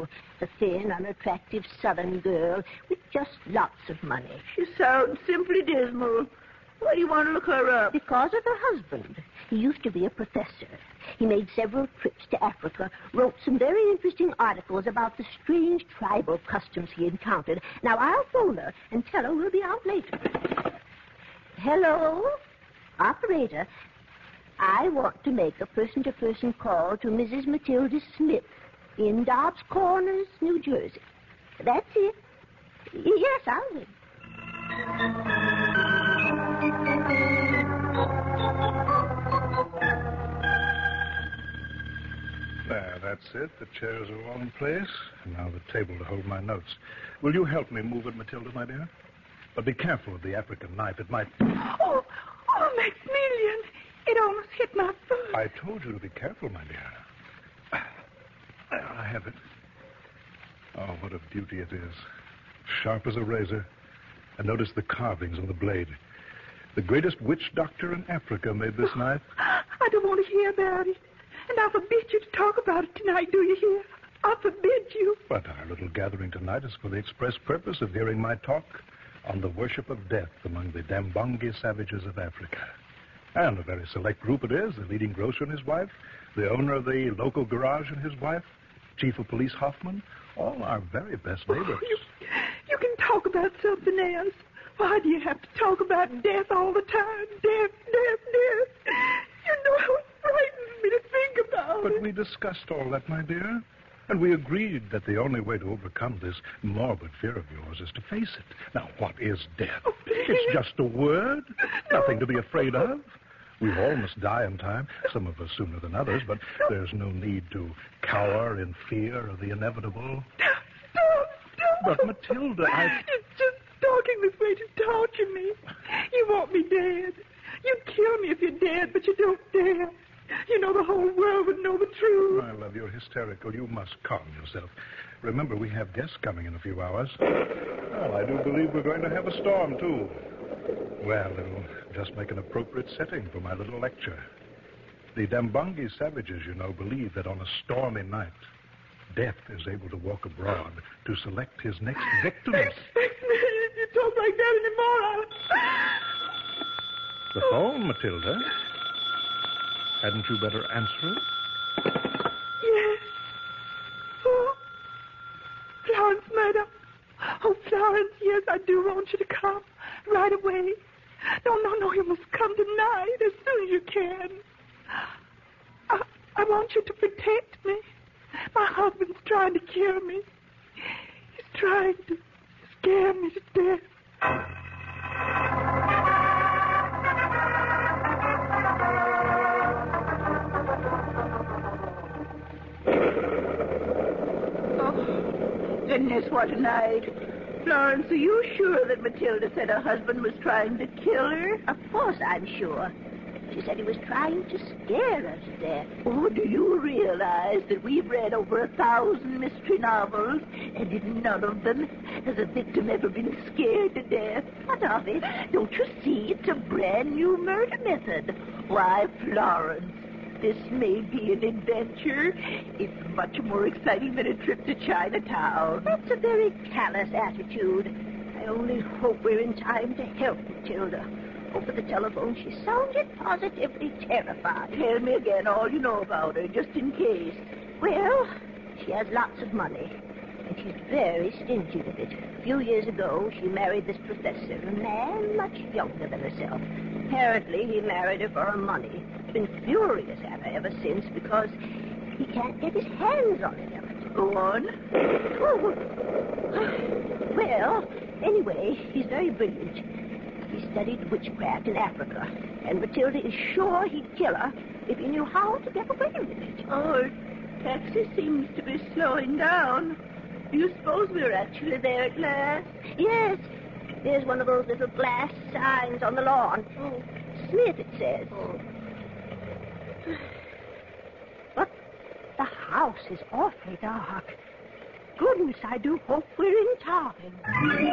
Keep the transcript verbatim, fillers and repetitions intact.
know. A thin, unattractive southern girl with just lots of money. She sounds simply dismal. Why do you want to look her up? Because of her husband. He used to be a professor. He made several trips to Africa, wrote some very interesting articles about the strange tribal customs he encountered. Now, I'll phone her and tell her we'll be out later. Hello? Operator, I want to make a person-to-person call to Missus Matilda Smith in Dobbs Corners, New Jersey. That's it. Yes, I'll wait. There, that's it. The chairs are all in place. And now the table to hold my notes. Will you help me move it, Matilda, my dear? But be careful of the African knife. It might... Oh, oh, Maximilian. It almost hit my foot. I told you to be careful, my dear. There, I have it. Oh, what a beauty it is. Sharp as a razor. And notice the carvings on the blade. The greatest witch doctor in Africa made this knife. I don't want to hear about it. And I forbid you to talk about it tonight, do you hear? I forbid you. But our little gathering tonight is for the express purpose of hearing my talk on the worship of death among the Dambongi savages of Africa. And a very select group it is. The leading grocer and his wife, the owner of the local garage and his wife, Chief of Police Hoffman, all our very best neighbors. Oh, you, you can talk about something else. Why do you have to talk about death all the time? Death, death, death. You know how it frightens me to think about But it. we discussed all that, my dear. And we agreed that the only way to overcome this morbid fear of yours is to face it. Now, what is death? Oh, please. It's just a word. No. Nothing to be afraid of. We all must die in time, some of us sooner than others, but there's no need to cower in fear of the inevitable. Stop, stop. But, Matilda, I... You're just talking this way to torture me. You want me dead. You'd kill me if you're dead, but you don't dare. You know the whole world would know the truth. My love, you're hysterical. You must calm yourself. Remember, we have guests coming in a few hours. Well, I do believe we're going to have a storm, too. Well, it'll just make an appropriate setting for my little lecture. The Dambongi savages, you know, believe that on a stormy night, Death is able to walk abroad to select his next victims. If you talk like that anymore, I'll... The phone, Matilda. Hadn't you better answer it? Yes. Oh, Florence Murdoch. Oh, Florence, yes, I do want you to come right away. No, no, no, you must come tonight as soon as you can. I, I want you to protect me. My husband's trying to kill me. He's trying to scare me to death. Oh, goodness, what a night. Florence, are you sure that Matilda said her husband was trying to kill her? Of course I'm sure. She said he was trying to scare her to death. Oh, do you realize that we've read over a thousand mystery novels, and in none of them has a victim ever been scared to death? What of it? Don't you see? It's a brand new murder method. Why, Florence, this may be an adventure. It's much more exciting than a trip to Chinatown. That's a very callous attitude. I only hope we're in time to help Matilda. Over the telephone, she sounded positively terrified. Tell me again all you know about her, just in case. Well, she has lots of money, and she's very stingy with it. A few years ago, she married this professor, a man much younger than herself. Apparently, he married her for her money. He's been furious at her ever since because he can't get his hands on it. Go on. Oh. Well, anyway, he's very brilliant. He studied witchcraft in Africa, and Matilda is sure he'd kill her if he knew how to get away with it. Oh, taxi seems to be slowing down. Do you suppose we're actually there at last? Yes. There's one of those little glass signs on the lawn. Oh. Smith, it says. Oh. But the house is awfully dark. Goodness, I do hope we're in time.